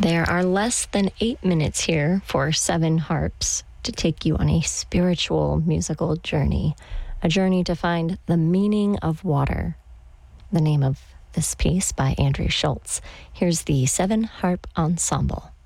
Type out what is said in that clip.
There are less than 8 minutes here for 7 harps to take you on a spiritual musical journey, a journey to find the meaning of water. The name of this piece by Andrew Schultz. Here's the 7 Harp Ensemble.